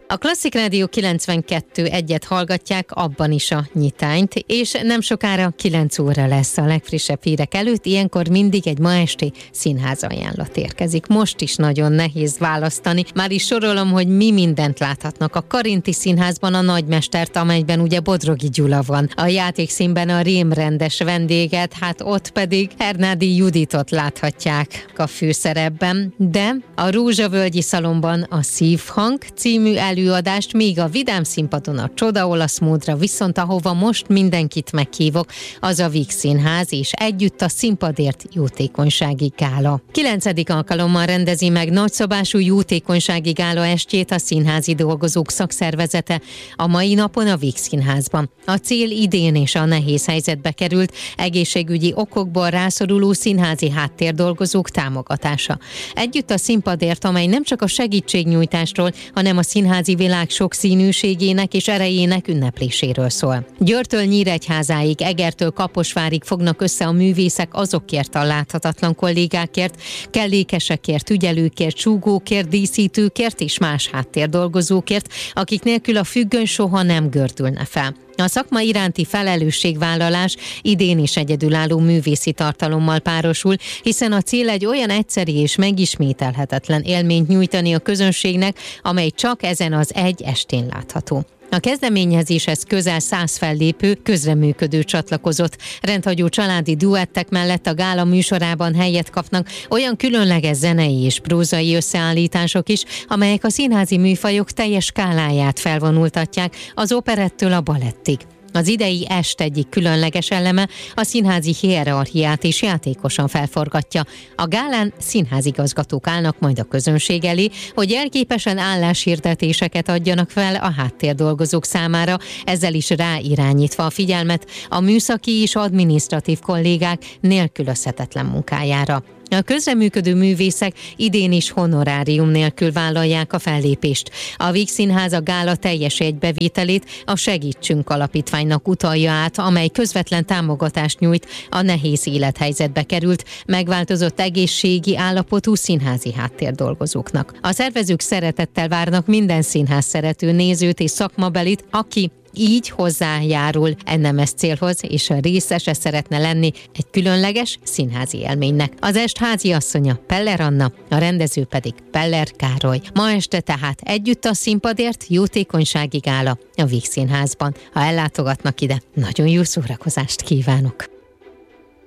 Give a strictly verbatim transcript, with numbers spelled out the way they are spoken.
A Klasszik Rádió kilencvenkettő egyet hallgatják, abban is a nyitányt, és nem sokára kilenc óra lesz a legfrissebb hírek előtt, ilyenkor mindig egy ma esti színház ajánlat érkezik. Most is nagyon nehéz választani, már is sorolom, hogy mi mindent láthatnak. A Karinti Színházban a Nagymestert, amelyben ugye Bodrogi Gyula van. A Játékszínben a rémrendes vendéget, hát ott pedig Hernádi Juditot láthatják a főszerepben, de a Rózsavölgyi Szalonban a Szívhang című előadást, míg a Vidám Színpadon a Csoda olasz módra, viszont ahova most mindenkit meghívok, az a Víg Színház, és együtt a Színpadért jótékonysági gála. Kilencedik alkalommal rendezi meg nagyszabású jótékonysági gála estjét a színházi dolgozók szakszervezete a mai napon a Víg Színházban. A cél idén és a nehéz helyzetbe került egészségügyi okokból rászoruló színházi háttérdolgozók támogatása. Együtt a Színpadért, amely nem csak a segítségnyújtásról, hanem a színházi világ sokszínűségének és erejének ünnepléséről szól. Győrtől Nyíregyházáig, Egertől Kaposvárig fognak össze a művészek azokért a láthatatlan kollégákért, kellékesekért, ügyelőkért, súgókért, díszítőkért és más háttérdolgozókért, akik nélkül a függöny soha nem gördülne fel. A szakma iránti felelősségvállalás idén is egyedülálló művészi tartalommal párosul, hiszen a cél egy olyan egyszeri és megismételhetetlen élményt nyújtani a közönségnek, amely csak ezen az egy estén látható. A kezdeményezéshez közel száz fellépő, közreműködő csatlakozott. Rendhagyó családi duettek mellett a gála műsorában helyet kapnak olyan különleges zenei és prózai összeállítások is, amelyek a színházi műfajok teljes skáláját felvonultatják, az operettől a balettig. Az idei est egyik különleges eleme a színházi hierarchiát is játékosan felforgatja. A gálán színházigazgatók állnak majd a közönség elé, hogy jelképesen álláshirdetéseket adjanak fel a háttérdolgozók számára, ezzel is ráirányítva a figyelmet a műszaki és adminisztratív kollégák nélkülözhetetlen munkájára. A közreműködő művészek idén is honorárium nélkül vállalják a fellépést. A Víg Színház a gála teljes egybevételét a Segítsünk Alapítványnak utalja át, amely közvetlen támogatást nyújt a nehéz élethelyzetbe került, megváltozott egészségi állapotú színházi háttérdolgozóknak. A szervezők szeretettel várnak minden színház szerető nézőt és szakmabelit, aki így hozzájárul ennemes célhoz, és a részese szeretne lenni egy különleges színházi élménynek. Az est háziasszonya Peller Anna, a rendező pedig Peller Károly. Ma este tehát együtt a Színpadért jótékonysági gála a Víg Színházban. Ha ellátogatnak ide, nagyon jó szórakozást kívánok!